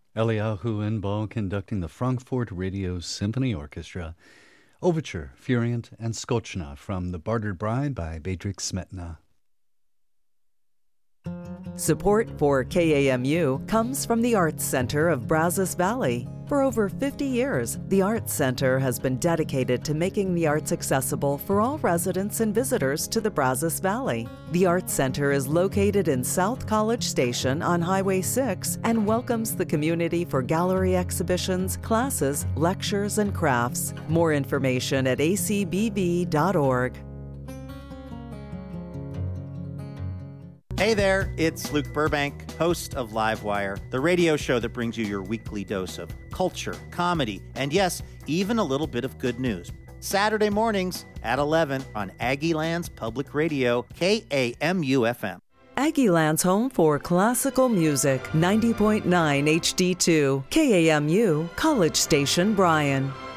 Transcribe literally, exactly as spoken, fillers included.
Eliyahu Inbal conducting the Frankfurt Radio Symphony Orchestra, Overture, Furient, and Skochna from The Bartered Bride by Bedřich Smetana. Support for K A M U comes from the Arts Center of Brazos Valley. For over fifty years, the Arts Center has been dedicated to making the arts accessible for all residents and visitors to the Brazos Valley. The Arts Center is located in South College Station on Highway six and welcomes the community for gallery exhibitions, classes, lectures, and crafts. More information at a c b v dot org. Hey there, it's Luke Burbank, host of Livewire, the radio show that brings you your weekly dose of culture, comedy, and yes, even a little bit of good news. Saturday mornings at eleven on Aggieland's Public Radio, K A M U F M. Aggieland's home for classical music, ninety point nine H D two, K A M U, College Station, Bryan.